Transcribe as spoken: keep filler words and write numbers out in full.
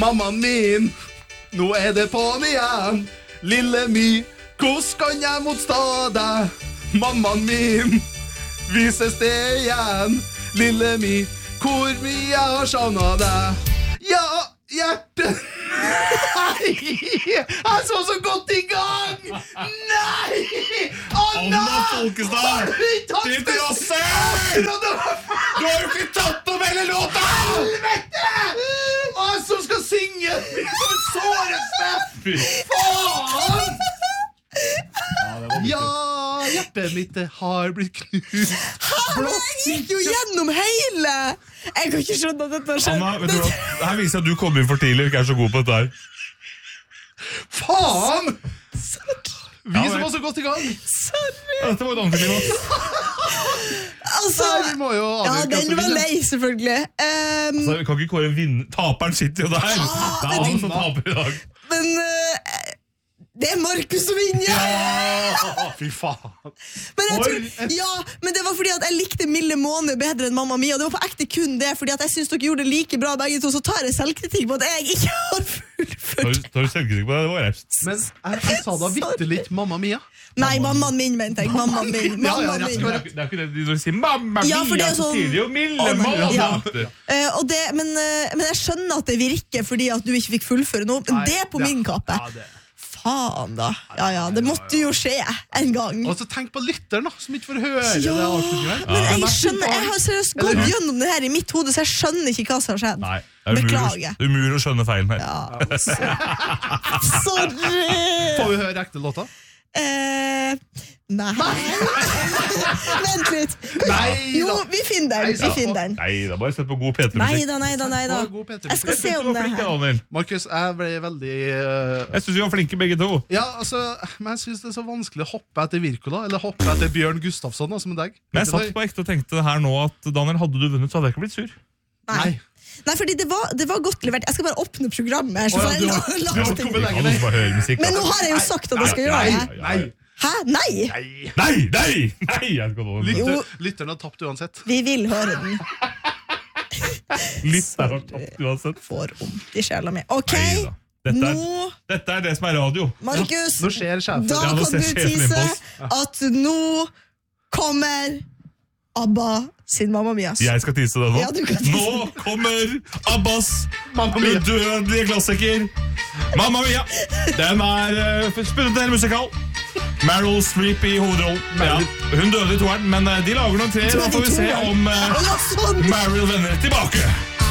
mammaen min, nå er det på'n igjen. Lille my, hvordan kan jeg motstå deg? Mammaen min, vises det igjen. Lille my, hvor mye jeg har savnet deg. Ja, hjertet. Nei, jeg er så så godt i gang. Nei. Å nei. Anna Folkestad, ditt rasser. Du har jo ikke tatt opp hele låta. Helvete. Hva som skal synge som et såreste. Faen. Ja, hjertet mitt har blitt knust. Jeg gikk jo gjennom hele. Jeg kan ikke skjønne at dette har skjedd. Anna, vet du hva? Det her viser at du kommer inn for tidlig og ikke er så god på dette her. Faen! Vi som var så godt i gang. Sorry. Dette var et annet. Altså, Nei, vi må jo ja, avgjøre hva den som var vinner. lei, selvfølgelig. Um, Så vi kan ikke kåre en vinner. Taperen sitter jo der. Det er han som taper i dag. men uh, det er Markus som vinner. Ja, fy faen. Men, jeg Oi, tror, et- ja, men det var fordi at jeg likte Milde Måne bedre enn Mamma Mia. Det var på ekte kun det, fordi at jeg synes dere gjorde det like bra begge to. Så tar jeg selvkritikk på at jeg ikke har fullført. Tar du selvkritikk på det? Det var raust. Men jeg, jeg sa da vitterlig ikke Mamma Mia. Nei, mammaen min, mente jeg. Mammaen min. Ja, ja, Mammaen rett min. og Det er ikke- det er ikke det de når de sier mamma Ja, for det mia, er så sånn- sier de jo milde Å, nei, mamma. ja. Eh, og det, men, eh, men jeg skjønner at det virker fordi at du ikke fikk fullføre noe. Men Nei, det er på ja, min kappe. ja, det. Faen, da. Ja, ja, det måtte jo skje en gang. Og så tenk på lytteren da, som ikke får høre Ja, det avslutningen her. men jeg Men skjønner Jeg har seriøst gått Eller- gjennom det her i mitt hode, så jeg skjønner ikke hva som har skjedd. Nei, det er umulig, Beklager. det er umulig å skjønne feilen her. Ja, altså. Sorry. Får vi høre ekte låta? Eh, nei. Vent litt. Nei Jo, da. vi finner Nei, den. da. Vi finner den. Nei, da bare sett på god P Nei tre-musikk. da, nei da, nei da. Å, god Peter. Jeg skal se om det her. Markus, jeg ble veldig uh, Jeg synes vi var flinke begge to. Ja, altså, men jeg synes det er så vanskelig å hoppe etter Wirkola, eller hoppe etter Bjørn Gustafsson, da, som en deg. Men jeg satt på ekte og tenkte her nå at Daniel, hadde du vunnet, så hadde jeg ikke blitt sur. Nei. Nei, fordi det var, det var godt levert. Jeg skal bare åpne programmet her. Så Å, ja, får jeg du la, har- la, du har la, kommet lenger. Alle som bare hører musikk. Men nå har jeg jo sagt at jeg skal gjøre det. Nei, Hæ? Nei? nei. Nei, nei, nei! Jeg skal nå Lytter, Jo. lytteren har tapt uansett. Vi vil høre den. litt der har tapt uansett. Får vondt i sjela mi. Ok, Nei da. Dette er, nå, dette er det som er radio. Markus, Nå ser sjefen. da Ja, nå kan ser du sjefen inn på tise oss. at nå kommer ABBA sin Mamma Mia. Jeg skal tise det nå. Ja, du kan tise. Nå kommer Abbas Mamma Mia. udødelige klassiker. Mamma Mia. Den er uh, spunnet ned musikal. Meryl Streep i hovedrollen. Ja, hun døde i toeren, men uh, de lager noen tre. Da får vi se om uh, Ja, sånn. Meryl vender tilbake.